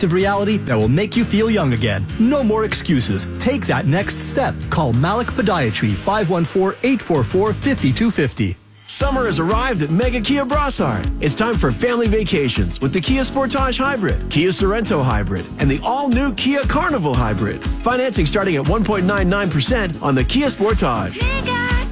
perspective reality that will make you feel young again. No more excuses. Take that next step. Call Malik Podiatry, 514-844-5250. Summer has arrived at Mega Kia Brossard. It's time for family vacations with the Kia Sportage Hybrid, Kia Sorento Hybrid, and the all-new Kia Carnival Hybrid. Financing starting at 1.99% on the Kia Sportage. Mega!